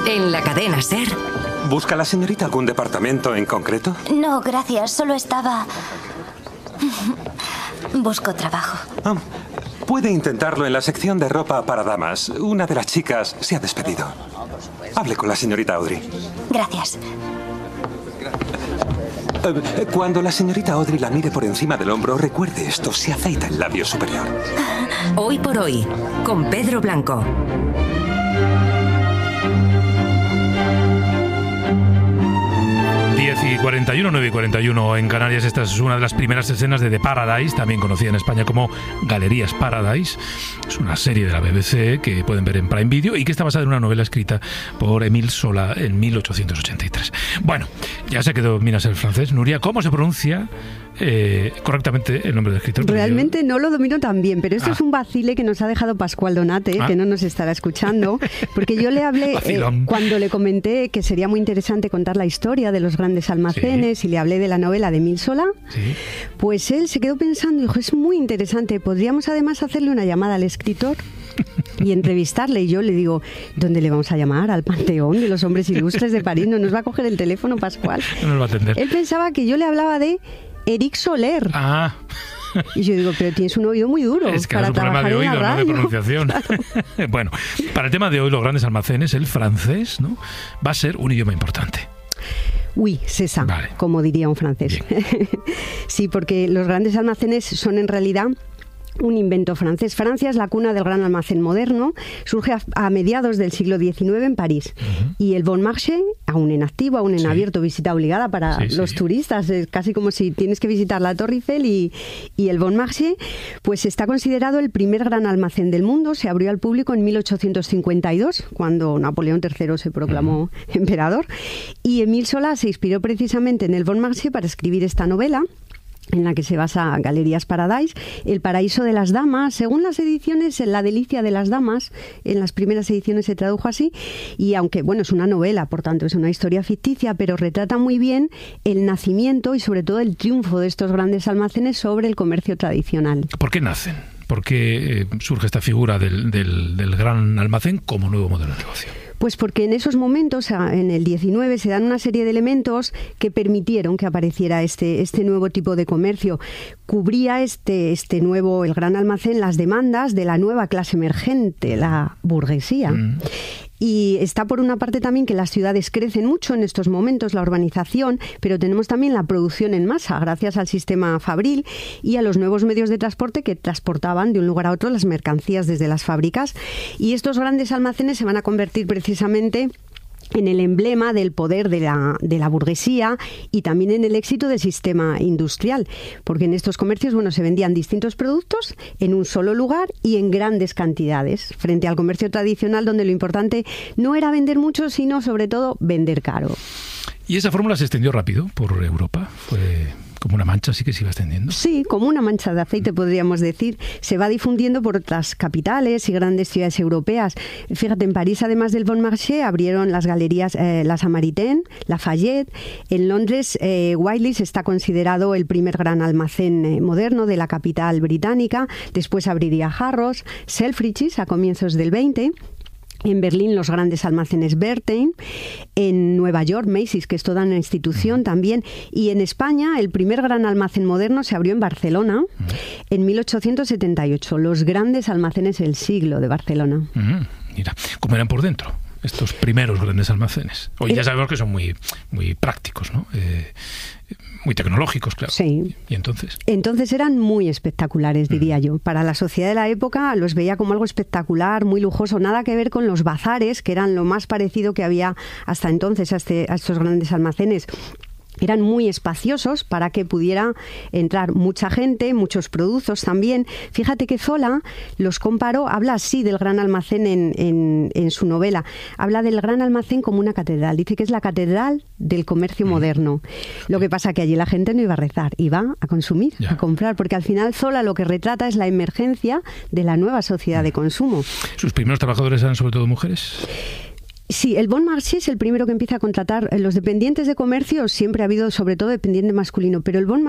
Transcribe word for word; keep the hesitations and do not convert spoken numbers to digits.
En la cadena SER. ¿Busca la señorita algún departamento en concreto? No, gracias. Solo estaba... Busco trabajo. Ah, puede intentarlo en la sección de ropa para damas. Una de las chicas se ha despedido. Hable con la señorita Audrey. Gracias. Eh, Cuando la señorita Audrey la mire por encima del hombro, recuerde esto, se afeita el labio superior. Hoy por hoy, con Pedro Blanco. diez y cuarenta y uno, nueve y cuarenta y uno en Canarias. Esta es una de las primeras escenas de The Paradise, también conocida en España como Galerías Paradise. Es una serie de la B B C que pueden ver en Prime Video y que está basada en una novela escrita por Émile Zola en mil ochocientos ochenta y tres. Bueno, ya sé que dominas el francés. Nuria, ¿cómo se pronuncia eh, correctamente el nombre del escritor? Realmente no lo domino tan bien, pero esto ah. es un vacile que nos ha dejado Pascual Donate, ah. que no nos estará escuchando, porque yo le hablé, eh, cuando le comenté que sería muy interesante contar la historia de los grandes almacenes, sí. y le hablé de la novela de Émile Zola, sí. pues él se quedó pensando y dijo, es muy interesante, podríamos además hacerle una llamada al escritor y entrevistarle. Y yo le digo, ¿dónde le vamos a llamar? Al Panteón de los Hombres Ilustres de París. No nos va a coger el teléfono, Pascual. No nos va a atender. Él pensaba que yo le hablaba de Éric Soler. Ah. Y yo digo, pero tienes un oído muy duro. Es que para es un problema de oído, no de pronunciación. Claro. Bueno, para el tema de hoy, los grandes almacenes, el francés, ¿no?, va a ser un idioma importante. Oui, c'est ça, vale. Como diría un francés. Sí, porque los grandes almacenes son en realidad un invento francés. Francia es la cuna del gran almacén moderno. Surge a, a mediados del siglo diecinueve en París. Uh-huh. Y el Bon Marché, aún en activo, aún en sí. abierto, visita obligada para sí, los sí. turistas. Es casi como si tienes que visitar la Torre Eiffel y, y el Bon Marché, pues está considerado el primer gran almacén del mundo. Se abrió al público en mil ochocientos cincuenta y dos, cuando Napoleón tercero se proclamó uh-huh. emperador. Y Émile Zola se inspiró precisamente en el Bon Marché para escribir esta novela, en la que se basa Galerías Paradise, El paraíso de las damas. Según las ediciones, La delicia de las damas, en las primeras ediciones se tradujo así, y aunque, bueno, es una novela, por tanto es una historia ficticia, pero retrata muy bien el nacimiento y sobre todo el triunfo de estos grandes almacenes sobre el comercio tradicional. ¿Por qué nacen? ¿Por qué eh, surge esta figura del, del, del gran almacén como nuevo modelo de negocio? Pues porque en esos momentos, en el diecinueve, se dan una serie de elementos que permitieron que apareciera este, este nuevo tipo de comercio. Cubría este, este nuevo, el gran almacén, las demandas de la nueva clase emergente, la burguesía. Mm. Y está por una parte también que las ciudades crecen mucho en estos momentos, la urbanización, pero tenemos también la producción en masa, gracias al sistema fabril y a los nuevos medios de transporte que transportaban de un lugar a otro las mercancías desde las fábricas. Y estos grandes almacenes se van a convertir precisamente en el emblema del poder de la, de la burguesía y también en el éxito del sistema industrial, porque en estos comercios, bueno, se vendían distintos productos en un solo lugar y en grandes cantidades, frente al comercio tradicional, donde lo importante no era vender mucho, sino sobre todo vender caro. ¿Y esa fórmula se extendió rápido por Europa? ¿Fue como una mancha, así que se iba extendiendo? Sí, como una mancha de aceite, podríamos decir. Se va difundiendo por otras capitales y grandes ciudades europeas. Fíjate, en París, además del Bon Marché, abrieron las galerías eh, La Samaritaine, Lafayette. En Londres, eh, Whiteley's está considerado el primer gran almacén eh, moderno de la capital británica. Después abriría Harrods, Selfridges a comienzos del veinte. En Berlín, los grandes almacenes Bertheim. En Nueva York, Macy's, que es toda una institución también. Y en España, el primer gran almacén moderno se abrió en Barcelona en mil ochocientos setenta y ocho. Los grandes almacenes del siglo de Barcelona. Mm, mira, ¿cómo eran por dentro estos primeros grandes almacenes? Hoy ya sabemos que son muy, muy prácticos, ¿no? Eh, muy tecnológicos, claro. Sí. ¿Y entonces? Entonces eran muy espectaculares, diría mm. yo. Para la sociedad de la época los veía como algo espectacular, muy lujoso, nada que ver con los bazares, que eran lo más parecido que había hasta entonces a, este, a estos grandes almacenes. Eran muy espaciosos para que pudiera entrar mucha gente, muchos productos también. Fíjate que Zola los comparó, habla así del gran almacén en, en, en su novela. Habla del gran almacén como una catedral. Dice que es la catedral del comercio moderno. Lo que pasa que allí la gente no iba a rezar, iba a consumir, ya. a comprar, porque al final Zola lo que retrata es la emergencia de la nueva sociedad de consumo. ¿Sus primeros trabajadores eran sobre todo mujeres? Sí, el Bon Marché es el primero que empieza a contratar. Los dependientes de comercio siempre ha habido sobre todo dependiente masculino, pero el Bon